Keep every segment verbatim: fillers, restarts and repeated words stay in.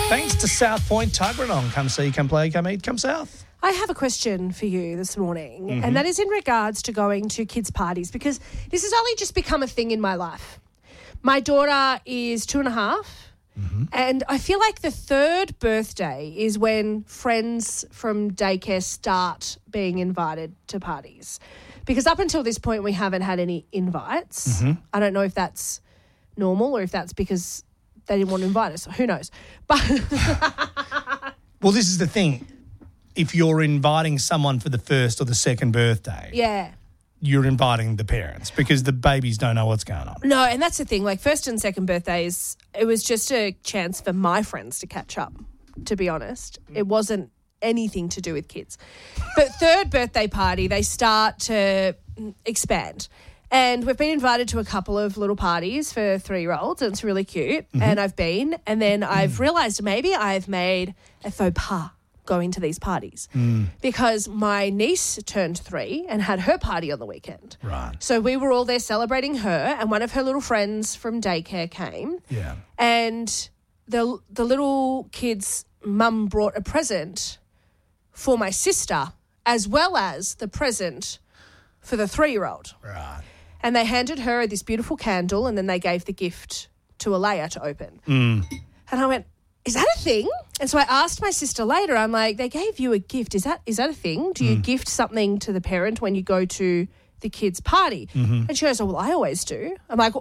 Thanks to South Point Tuggeranong. Come see, come play, come eat, come south. I have a question for you this morning, Mm-hmm. and that is in regards to going to kids' parties, because this has only just become a thing in my life. My daughter is two and a half, mm-hmm. and I feel like the third birthday is when friends from daycare start being invited to parties. Because up until this point, we haven't had any invites. Mm-hmm. I don't know if that's normal or if that's because they didn't want to invite us. Who knows? But Well, this is the thing. If you're inviting someone for the first or the second birthday, yeah. you're inviting the parents because the babies don't know what's going on. No, and that's the thing. Like first and second birthdays, it was just a chance for my friends to catch up, to be honest. It wasn't anything to do with kids. But third birthday party, they start to expand. And we've been invited to a couple of little parties for three-year-olds, and it's really cute. Mm-hmm. And I've been, and then I've realised maybe I've made a faux pas going to these parties mm. because my niece turned three and had her party on the weekend. Right. So we were all there celebrating her, and one of her little friends from daycare came. Yeah. And the the little kid's mum brought a present for my sister as well as the present for the three-year-old. Right. And they handed her this beautiful candle, and then they gave the gift to Alea to open. Mm. And I went, is that a thing? And so I asked my sister later, I'm like, they gave you a gift. Is that is that a thing? Do you Mm. gift something to the parent when you go to the kid's party? Mm-hmm. And she goes, oh, well, I always do. I'm like,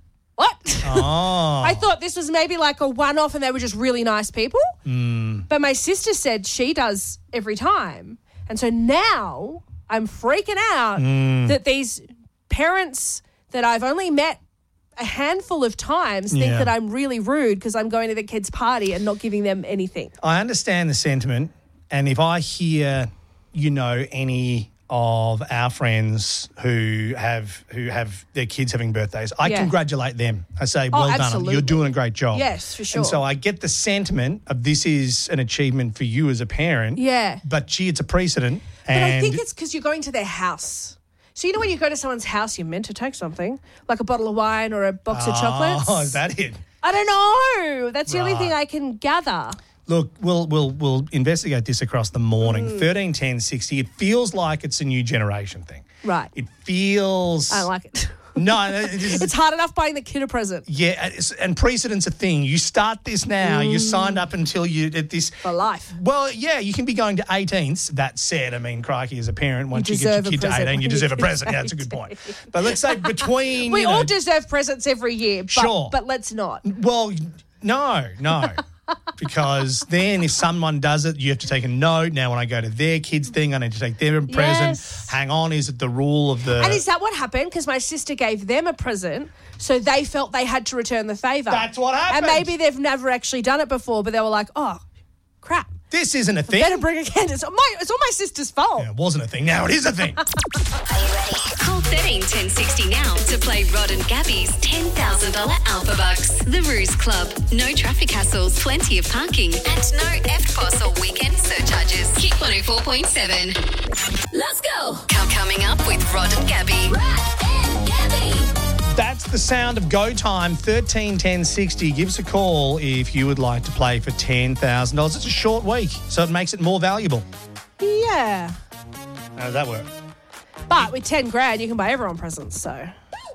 what? Oh. I thought this was maybe like a one-off and they were just really nice people. Mm. But my sister said she does every time. And so now I'm freaking out Mm. that these parents that I've only met a handful of times think Yeah. that I'm really rude because I'm going to the kids' party and not giving them anything. I understand the sentiment, and if I hear, you know, any of our friends who have who have their kids having birthdays, I Yeah. congratulate them. I say, Oh, well done, absolutely. you're doing a great job. Yes, for sure. And so I get the sentiment of this is an achievement for you as a parent. Yeah. But gee, it's a precedent. But and I think it's because you're going to their house. So you know when you go to someone's house, you're meant to take something, like a bottle of wine or a box of chocolates? Oh, is that it? I don't know. That's the only Right. thing I can gather. Look, we'll we'll we'll investigate this across the morning. Mm. Thirteen ten sixty. It feels like it's a new generation thing. Right. It feels. I don't like it. No, it is, It's hard enough buying the kid a present. yeah, it's, and precedent's a thing. You start this now. You're signed up until you at this. For life. Well, yeah, you can be going to eighteenths. That said, I mean, crikey, as a parent, once you, get deserve your a kid to present eighteen, you when deserve you a get present. Yeah, that's a good point. But let's say between We you all know, deserve presents every year. But, Sure. But let's not. Well, no, no. Because then if someone does it, you have to take a note. Now when I go to their kids' thing, I need to take them a present. Yes. Hang on, is it the rule of the... And is that what happened? Because my sister gave them a present, so they felt they had to return the favour. That's what happened. And maybe they've never actually done it before, but they were like, oh, crap. This isn't a thing. Better bring a candle. It's all my, it's all my sister's fault. Yeah, it wasn't a thing. Now it is a thing. Are you ready? Call thirteen ten sixty now to play Rod and Gabby's ten thousand dollars Alpha Bucks. The Ruse Club. No traffic hassles, plenty of parking, and no F T P O S or weekend surcharges. Kick one oh four point seven. Let's go. Come coming up with Rod and Gabby. Rod and Gabby. That's the sound of go time. thirteen ten sixty. Give us a call if you would like to play for ten thousand dollars. It's a short week, so it makes it more valuable. Yeah. How does that work? But with ten grand, you can buy everyone presents, so.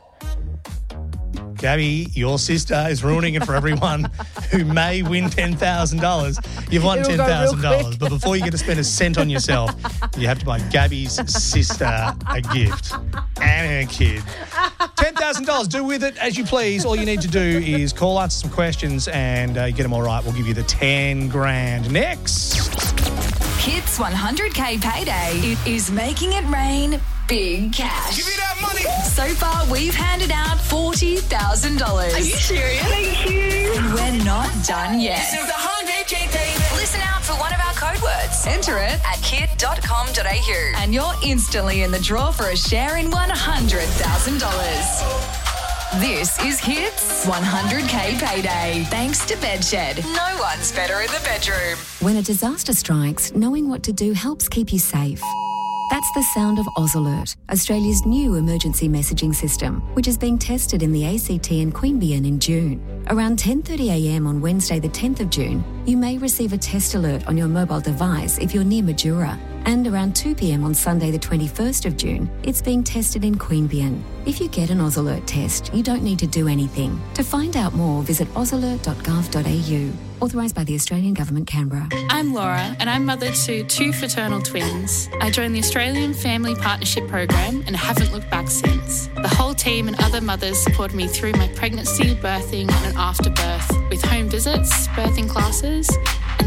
Gabby, your sister is ruining it for everyone who may win ten thousand dollars. You've won It'll ten go real thousand dollars, quick. but before you get to spend a cent on yourself, you have to buy Gabby's sister a gift and her kid. ten thousand dollars. Do with it as you please. All you need to do is call, answer some questions, and uh, you get them all right. We'll give you the ten grand. Next. Hits one hundred K payday. It is making it rain big cash. Give me that money. So far, we've handed out forty thousand dollars. Are you serious? Thank you. And we're not done yet. This is one hundred K, baby. Listen out for one of our code words. Enter it at kid dot com dot a u and you're instantly in the draw for a share in one hundred thousand dollars. This is Hits one hundred K Payday. Thanks to Bedshed. No one's better in the bedroom. When a disaster strikes, knowing what to do helps keep you safe. That's the sound of Oz Alert, Australia's new emergency messaging system, which is being tested in the A C T and Queanbeyan in June. Around ten thirty a m on Wednesday the tenth of June, you may receive a test alert on your mobile device if you're near Majura. And around two p m on Sunday the twenty-first of June, it's being tested in Queanbeyan. If you get an Oz Alert test, you don't need to do anything. To find out more, visit oz alert dot gov dot a u. Authorised by the Australian Government, Canberra. I'm Laura and I'm mother to two fraternal twins. I joined the Australian Family Partnership Program and haven't looked back since. The whole team and other mothers supported me through my pregnancy, birthing and after birth with home visits, birthing classes